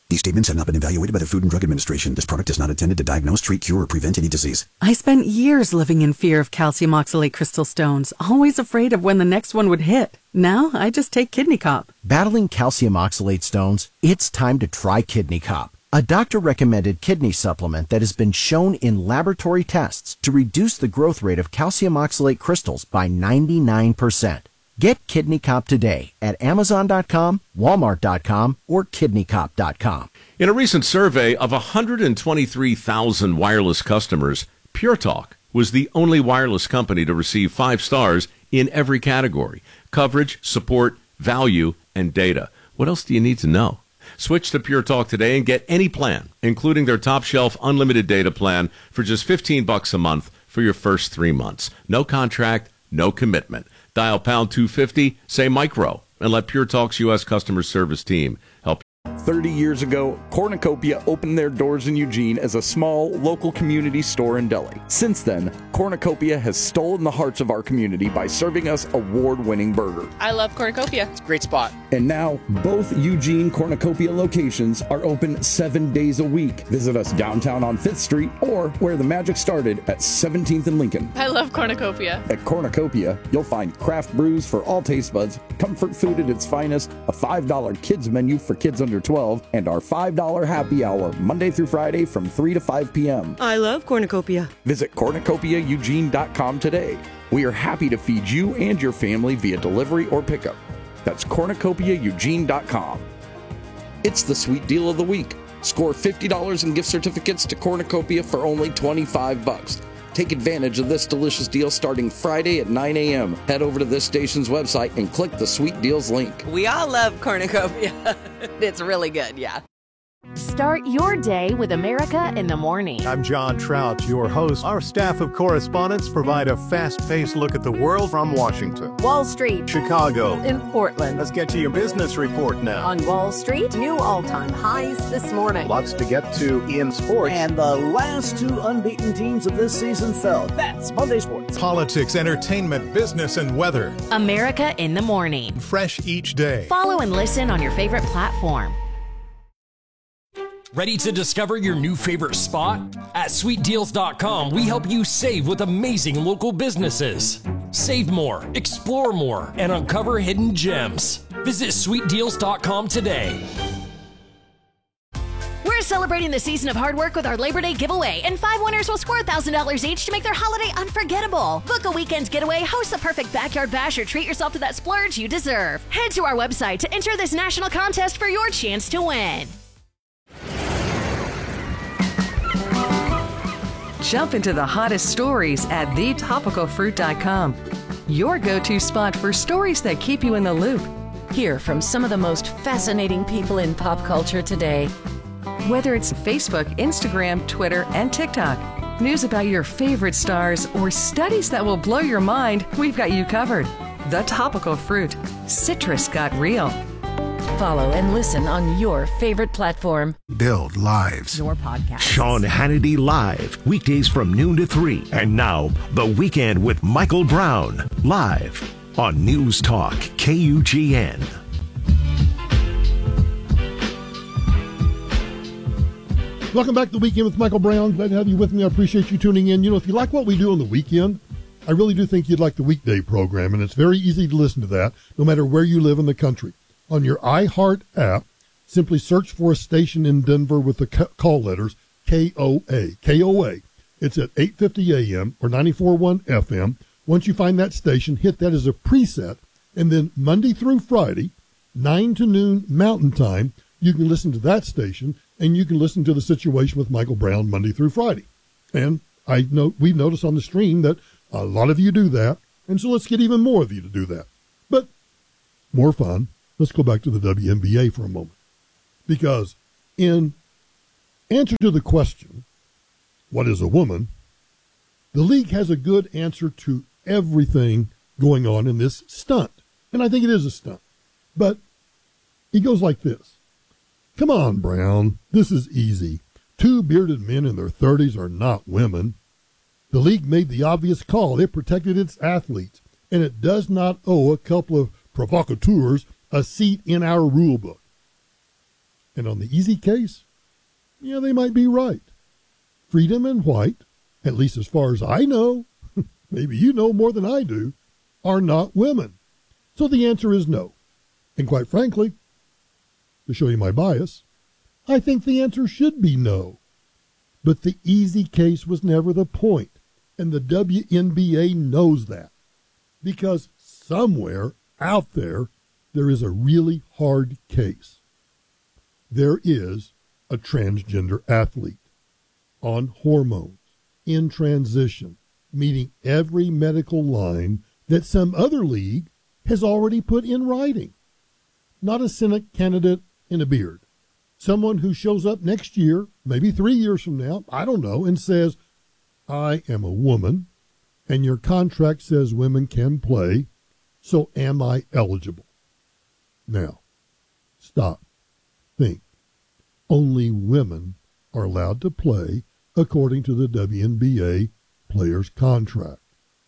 These statements have not been evaluated by the Food and Drug Administration. This product is not intended to diagnose, treat, cure, or prevent any disease. I spent years living in fear of calcium oxalate crystal stones, always afraid of when the next one would hit. Now, I just take Kidney Cop. Battling calcium oxalate stones? It's time to try Kidney Cop, a doctor-recommended kidney supplement that has been shown in laboratory tests to reduce the growth rate of calcium oxalate crystals by 99%. Get Kidney Cop today at Amazon.com, Walmart.com, or KidneyCop.com. In a recent survey of 123,000 wireless customers, Pure Talk was the only wireless company to receive 5 stars in every category: coverage, support, value, and data. What else do you need to know? Switch to Pure Talk today and get any plan, including their top shelf unlimited data plan, for just $15 a month for your first 3 months. No contract, no commitment. Dial pound 250, say micro, and let Pure Talk's U.S. customer service team help. 30 years ago, Cornucopia opened their doors in Eugene as a small, local community store and deli. Since then, Cornucopia has stolen the hearts of our community by serving us award-winning burger. I love Cornucopia. It's a great spot. And now, both Eugene Cornucopia locations are open 7 days a week. Visit us downtown on 5th Street or where the magic started at 17th and Lincoln. I love Cornucopia. At Cornucopia, you'll find craft brews for all taste buds, comfort food at its finest, a $5 kids menu for kids under 12, and our $5 happy hour Monday through Friday from 3 to 5 p.m. I love Cornucopia. Visit cornucopiaeugene.com today. We are happy to feed you and your family via delivery or pickup. That's cornucopiaeugene.com. It's the sweet deal of the week. Score $50 in gift certificates to Cornucopia for only $25. Take advantage of this delicious deal starting Friday at 9 a.m. Head over to this station's website and click the Sweet Deals link. We all love Cornucopia. It's really good, yeah. Start your day with America in the Morning. I'm John Trout, your host. Our staff of correspondents provide a fast-paced look at the world from Washington, Wall Street, Chicago, in Portland. Let's get to your business report now. On Wall Street, new all-time highs this morning. Lots to get to in sports. And the last 2 unbeaten teams of this season fell. That's Monday Sports. Politics, entertainment, business, and weather. America in the Morning. Fresh each day. Follow and listen on your favorite platform. Ready to discover your new favorite spot? At SweetDeals.com, we help you save with amazing local businesses. Save more, explore more, and uncover hidden gems. Visit SweetDeals.com today. We're celebrating the season of hard work with our Labor Day giveaway, and 5 winners will score $1,000 each to make their holiday unforgettable. Book a weekend getaway, host the perfect backyard bash, or treat yourself to that splurge you deserve. Head to our website to enter this national contest for your chance to win. Jump into the hottest stories at thetopicalfruit.com. Your go-to spot for stories that keep you in the loop. Hear from some of the most fascinating people in pop culture today. Whether it's Facebook, Instagram, Twitter, and TikTok, news about your favorite stars, or studies that will blow your mind, we've got you covered. The Topical Fruit. Citrus got real. Follow and listen on your favorite platform. Build lives. Your podcast. Sean Hannity Live, weekdays from noon to 3. And now, The Weekend with Michael Brown, live on News Talk KUGN. Welcome back to The Weekend with Michael Brown. Glad to have you with me. I appreciate you tuning in. You know, if you like what we do on the weekend, I really do think you'd like the weekday program, and it's very easy to listen to that no matter where you live in the country. On your iHeart app, simply search for a station in Denver with the call letters KOA. KOA. It's at 8:50 a.m. or 94.1 FM. Once you find that station, hit that as a preset, and then Monday through Friday, 9 to noon Mountain Time, you can listen to that station, and you can listen to The Situation with Michael Brown Monday through Friday. And I know we've noticed on the stream that a lot of you do that, and so let's get even more of you to do that. But more fun. Let's go back to the WNBA for a moment. Because in answer to the question, what is a woman? The league has a good answer to everything going on in this stunt. And I think it is a stunt. But it goes like this. Come on, Brown. This is easy. 2 bearded men in their 30s are not women. The league made the obvious call. It protected its athletes. And it does not owe a couple of provocateurs a seat in our rule book. And on the easy case, yeah, they might be right. Freedom and White, at least as far as I know, maybe you know more than I do, are not women. So the answer is no. And quite frankly, to show you my bias, I think the answer should be no. But the easy case was never the point, and the WNBA knows that. Because somewhere out there is a really hard case. There is a transgender athlete on hormones, in transition, meeting every medical line that some other league has already put in writing. Not a Senate candidate in a beard. Someone who shows up next year, maybe 3 years from now, I don't know, and says, I am a woman, and your contract says women can play, so am I eligible? Now, stop. Think. Only women are allowed to play according to the WNBA player's contract.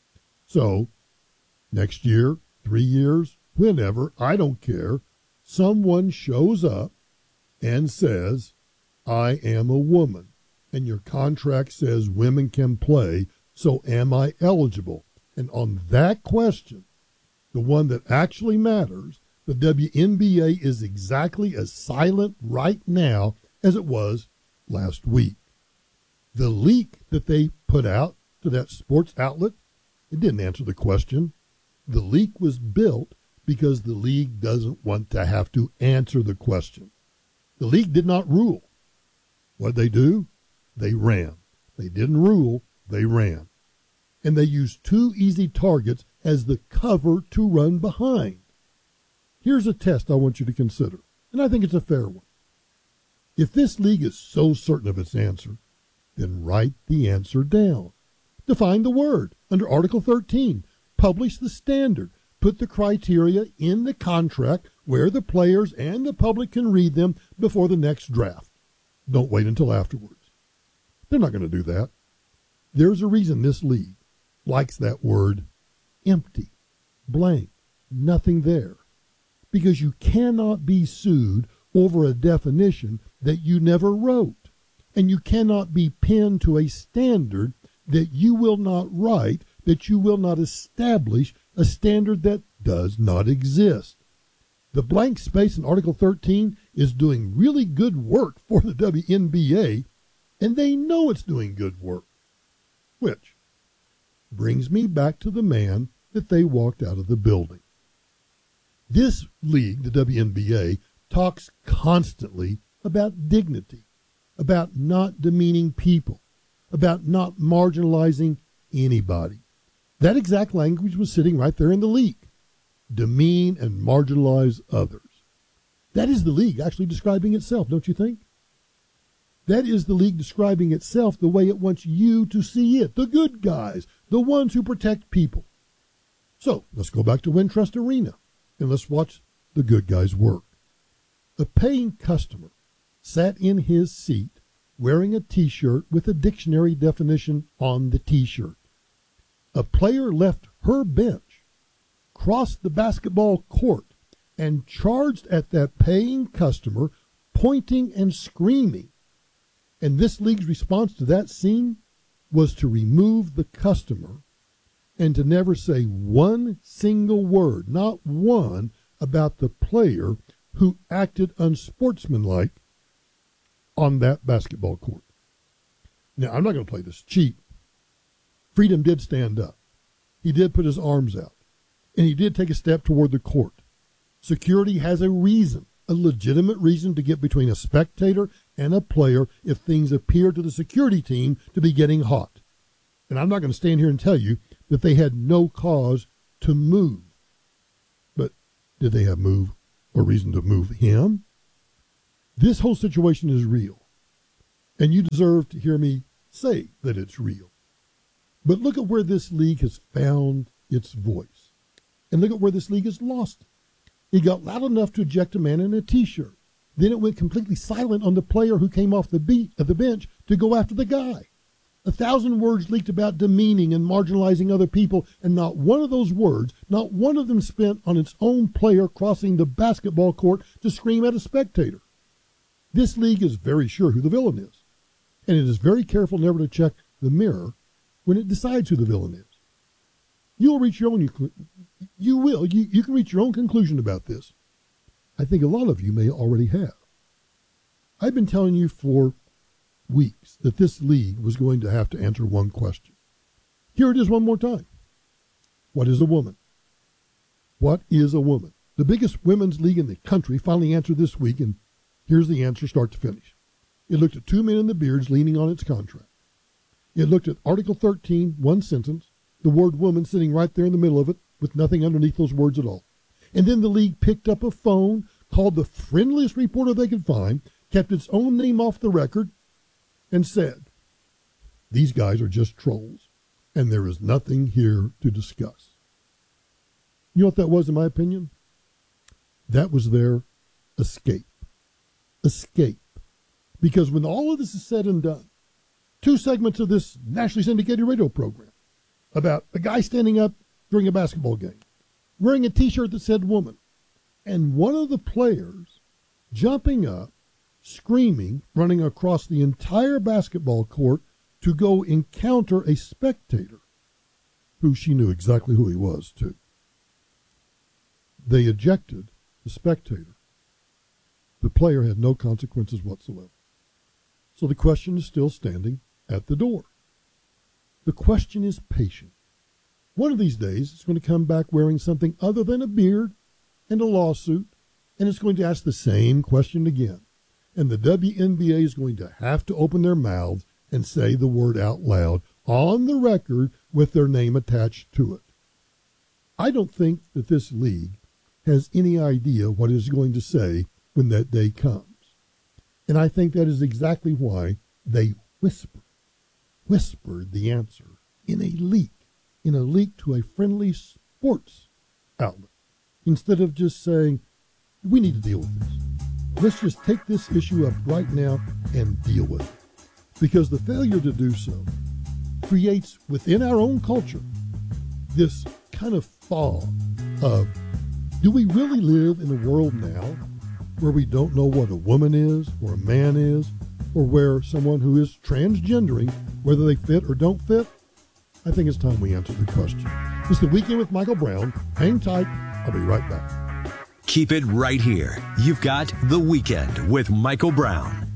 So, next year, 3 years, whenever, I don't care, someone shows up and says, I am a woman, and your contract says women can play, so am I eligible? And on that question, the one that actually matters, the WNBA is exactly as silent right now as it was last week. The leak that they put out to that sports outlet, it didn't answer the question. The leak was built because the league doesn't want to have to answer the question. The league did not rule. What did they do? They ran. They didn't rule, they ran. And they used two easy targets as the cover to run behind. Here's a test I want you to consider, and I think it's a fair one. If this league is so certain of its answer, then write the answer down. Define the word under Article 13. Publish the standard. Put the criteria in the contract where the players and the public can read them before the next draft. Don't wait until afterwards. They're not going to do that. There's a reason this league likes that word empty, blank, nothing there. Because you cannot be sued over a definition that you never wrote. And you cannot be pinned to a standard that you will not write, that you will not establish, a standard that does not exist. The blank space in Article 13 is doing really good work for the WNBA, and they know it's doing good work. Which brings me back to the man that they walked out of the building. This league, the WNBA, talks constantly about dignity, about not demeaning people, about not marginalizing anybody. That exact language was sitting right there in the league. Demean and marginalize others. That is the league actually describing itself, don't you think? That is the league describing itself the way it wants you to see it, the good guys, the ones who protect people. So let's go back to Wintrust Arena and let's watch the good guys work. A paying customer sat in his seat wearing a T-shirt with a dictionary definition on the T-shirt. A player left her bench, crossed the basketball court, and charged at that paying customer, pointing and screaming. And this league's response to that scene was to remove the customer and to never say one single word, not one, about the player who acted unsportsmanlike on that basketball court. Now, I'm not going to play this cheap. Freedom did stand up. He did put his arms out, and he did take a step toward the court. Security has a reason, a legitimate reason to get between a spectator and a player if things appear to the security team to be getting hot. And I'm not going to stand here and tell you that they had no cause to move. But did they have move or reason to move him? This whole situation is real, and you deserve to hear me say that it's real. But look at where this league has found its voice, and look at where this league has lost it. It got loud enough to eject a man in a T-shirt. Then it went completely silent on the player who came off the bench to go after the guy. 1,000 words leaked about demeaning and marginalizing other people, and not one of those words, not one of them spent on its own player crossing the basketball court to scream at a spectator. This league is very sure who the villain is, and it is very careful never to check the mirror when it decides who the villain is. You'll reach your own, you can reach your own conclusion about this. I think a lot of you may already have. I've been telling you for weeks that this league was going to have to answer one question. Here it is one more time. What is a woman? What is a woman? The biggest women's league in the country finally answered this week, and here's the answer start to finish. It looked at two men in the beards leaning on its contract. It looked at Article 13, one sentence, the word woman sitting right there in the middle of it with nothing underneath those words at all. And then the league picked up a phone, called the friendliest reporter they could find, kept its own name off the record, and said, these guys are just trolls, and there is nothing here to discuss. You know what that was, in my opinion? That was their escape. Escape. Because when all of this is said and done, 2 segments of this nationally syndicated radio program about a guy standing up during a basketball game, wearing a T-shirt that said woman, and one of the players jumping up, screaming, running across the entire basketball court to go encounter a spectator who she knew exactly who he was, too. They ejected the spectator. The player had no consequences whatsoever. So the question is still standing at the door. The question is patient. One of these days, it's going to come back wearing something other than a beard and a lawsuit, and it's going to ask the same question again. And the WNBA is going to have to open their mouths and say the word out loud on the record with their name attached to it. I don't think that this league has any idea what it's going to say when that day comes. And I think that is exactly why they whispered the answer in a leak to a friendly sports outlet, instead of just saying, we need to deal with this. Let's just take this issue up right now and deal with it. Because the failure to do so creates within our own culture this kind of fog of, do we really live in a world now where we don't know what a woman is or a man is, or where someone who is transgendering, whether they fit or don't fit? I think it's time we answer the question. It's The Weekend with Michael Brown. Hang tight. I'll be right back. Keep it right here. You've got The Weekend with Michael Brown.